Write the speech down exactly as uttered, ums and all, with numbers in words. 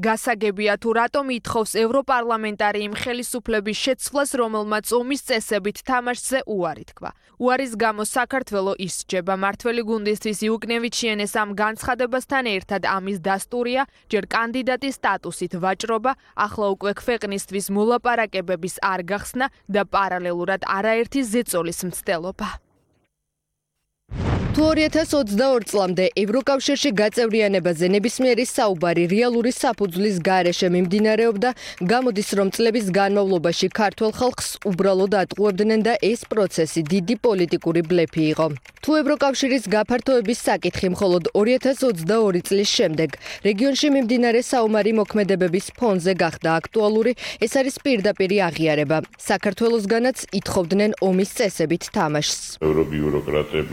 გასაგებია თუ რატომ ითხოვს ევროპარლამენტარი იმ ხელისუფლების შეცვლას, რომელმაც ომის წესებით თამაშზე უარი თქვა. უარის გამო საქართველო ისჯება. მართველი გუნდისთვის იუკნევიჩიანეს ამ განცხადებასთან ერთად ამის დასტურია ჯერ კანდიდატის სტატუსით ვაჭრობა, ახლა უკვე ქვეყნისთვის მოლაპარაკებების არ გახსნა და პარალელურად არაერთი ზეწოლის მცდელობა. თუ ორი ათას ოცდაორ წლამდე ევროკავშირში გაწევრიანებაზე ნებისმიერი საუბარი რეალური საფუძვლის გარეშე მიმდინარეობდა, გამოდის რომ წლების განმავლობაში ქართველ ხალხს უბრალოდ ატყუებდნენ და ეს პროცესი დიდი პოლიტიკური ბლეფი იყო. თუ ევროკავშირის გაფართოების საკითხი მხოლოდ ორი ათას ოცდაორი წლის შემდეგ რეგიონში მიმდინარე საომარი მოქმედებების ფონზე გახდა აქტუალური, ეს არის პირდაპირი აღიარება. საქართველოსგანაც ითხოვდნენ ომის წესებით თამაშს. ევრობიუროკრატებმა